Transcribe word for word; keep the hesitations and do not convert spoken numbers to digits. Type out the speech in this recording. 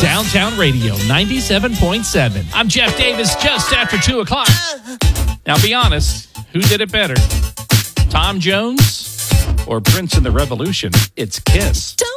Downtown Radio ninety-seven point seven. I'm Jeff Davis, just after two o'clock. Now, be honest, who did it better? Tom Jones or Prince and the Revolution? It's Kiss.